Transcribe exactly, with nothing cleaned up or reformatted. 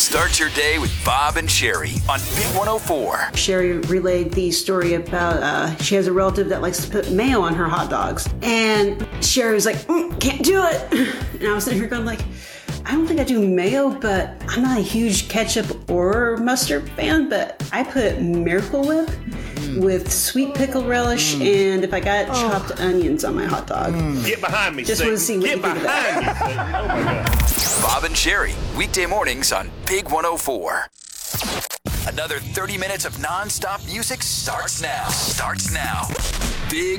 Start your day with Bob and Sherry on Big one oh four. Sherry relayed the story about uh, she has a relative that likes to put mayo on her hot dogs. And Sherry was like, mm, can't do it. And I was sitting here going like, I don't think I do mayo, but I'm not a huge ketchup or mustard fan, but I put Miracle Whip mm. with sweet pickle relish, mm. and if I got oh. chopped onions on my hot dog. Mm. Get behind me, Just want to see what Get you think of that. behind me, Oh my God. Bob and Sherry, weekday mornings on Big one oh four. Another thirty minutes of non-stop music starts now. Starts now. Big